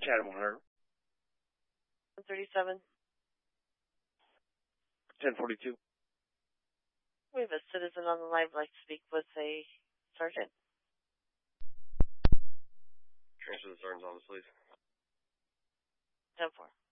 Chatham 100. 137. 1042. We have a citizen on the line who'd like to speak with a sergeant. Transfer the sergeant's office, please. 10-4.